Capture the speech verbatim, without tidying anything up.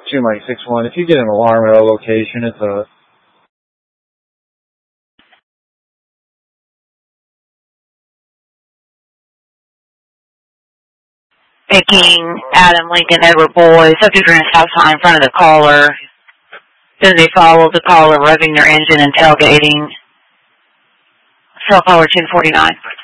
two Mike six one. If you get an alarm at a location, it's a... Picking Adam Lincoln Edward Boy, subject are in a stop sign in front of the caller. Then they follow the caller, revving their engine and tailgating. Cell caller ten forty-nine.